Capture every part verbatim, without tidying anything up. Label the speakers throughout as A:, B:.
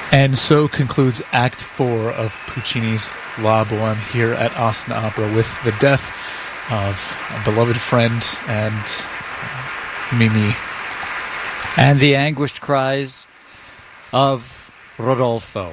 A: And so concludes Act Four of Puccini's La Boheme here at Austin Opera with the death of a beloved friend and Mimi.
B: And the anguished cries of Rodolfo.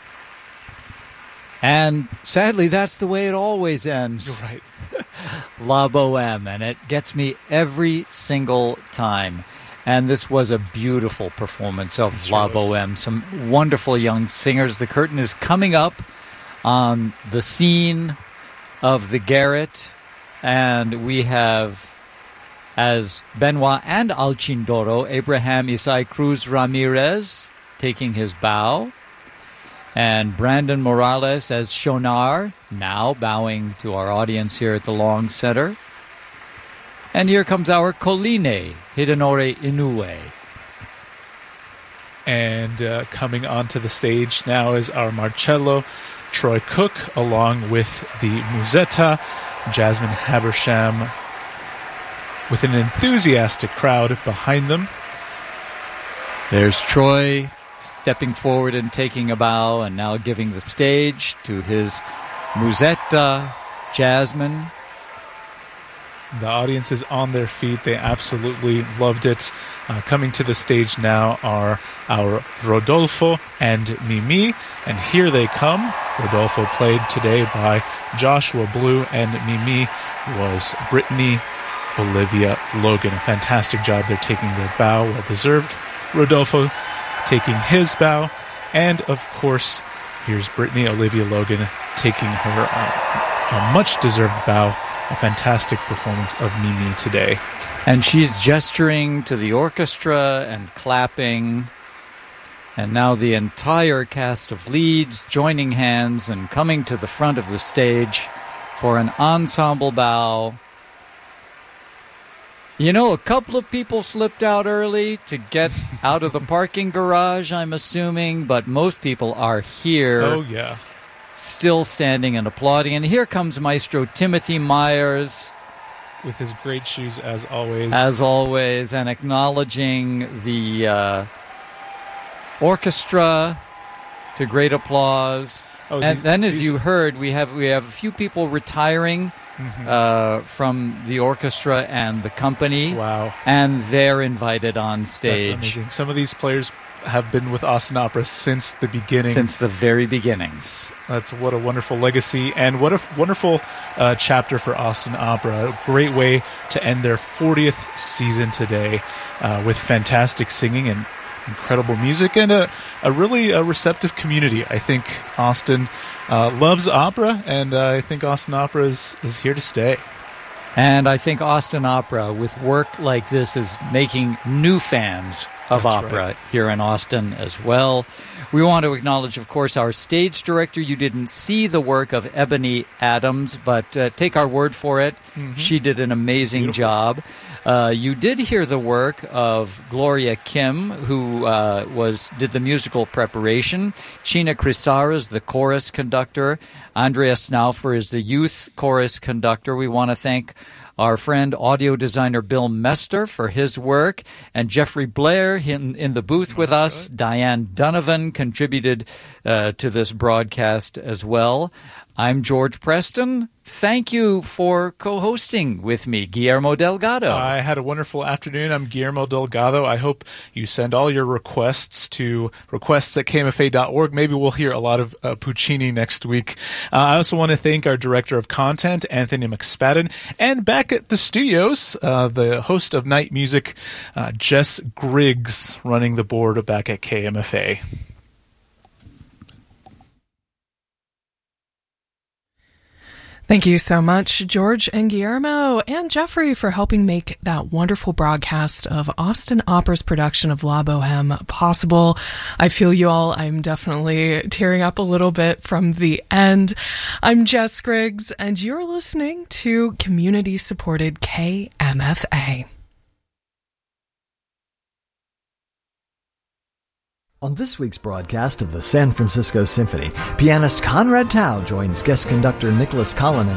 B: And sadly, that's the way it always ends.
A: You're right.
B: La Boheme, and it gets me every single time. And this was a beautiful performance of sure La Boheme. Some wonderful young singers. The curtain is coming up on the scene of the garret, and we have, as Benoit and Alcindoro, Abraham Isai Cruz Ramirez taking his bow, and Brandon Morales as Shonar, now bowing to our audience here at the Long Center. And here comes our Colline, Hidenori Inoue.
A: And uh, coming onto the stage now is our Marcello, Troy Cook, along with the Musetta, Jasmine Habersham, with an enthusiastic crowd behind them.
B: There's Troy stepping forward and taking a bow, and now giving the stage to his Musetta, Jasmine.
A: The audience is on their feet. They absolutely loved it. Uh, coming to the stage now are our Rodolfo and Mimi, and here they come. Rodolfo played today by Joshua Blue, and Mimi was Brittany Olivia Logan. A fantastic job. They're taking their bow, well deserved. Rodolfo taking his bow, and of course, here's Brittany Olivia Logan taking her uh, a much deserved bow. A fantastic performance of Mimi today.
B: And she's gesturing to the orchestra and clapping. And now the entire cast of leads joining hands and coming to the front of the stage for an ensemble bow. You know, a couple of people slipped out early to get out of the parking garage, I'm assuming, but most people are here.
A: Oh, yeah.
B: Still standing and applauding. And here comes Maestro Timothy Myers.
A: With his great shoes, as always.
B: As always, and acknowledging the uh, orchestra to great applause. Oh, and these, then, as these... you heard, we have we have a few people retiring mm-hmm. uh, from the orchestra and the company.
A: Wow.
B: And they're invited on stage.
A: That's amazing. Some of these players have been with Austin Opera since the beginning.
B: Since the very beginnings.
A: That's what a wonderful legacy, and what a wonderful uh, chapter for Austin Opera. A great way to end their fortieth season today uh, with fantastic singing and incredible music, and a, a really a receptive community. I think Austin uh, loves opera, and uh, I think Austin Opera is, is here to stay.
B: And I think Austin Opera, with work like this, is making new fans of That's opera right. here in Austin as well. We want to acknowledge, of course, our stage director. You didn't see the work of Ebony Adams, but uh, take our word for it. Mm-hmm. She did an amazing Beautiful. job. Uh, you did hear the work of Gloria Kim, who uh, was did the musical preparation. China Crisara is the chorus conductor. Andrea Snaufer is the youth chorus conductor. We want to thank our friend, audio designer Bill Mester, for his work, and Jeffrey Blair in, in the booth with us. Diane Donovan contributed uh, to this broadcast as well. I'm George Preston. Thank you for co-hosting with me, Guillermo Delgado.
A: I had a wonderful afternoon. I'm Guillermo Delgado. I hope you send all your requests to requests at K M F A dot org. Maybe we'll hear a lot of uh, Puccini next week. Uh, I also want to thank our Director of Content, Anthony McSpadden, and back at the studios, uh, the host of Night Music, uh, Jess Griggs, running the board back at K M F A.
C: Thank you so much, George and Guillermo and Jeffrey, for helping make that wonderful broadcast of Austin Opera's production of La Boheme possible. I feel you all. I'm definitely tearing up a little bit from the end. I'm Jess Griggs, and you're listening to community-supported K M F A.
D: On this week's broadcast of the San Francisco Symphony, pianist Conrad Tao joins guest conductor Nicholas Collin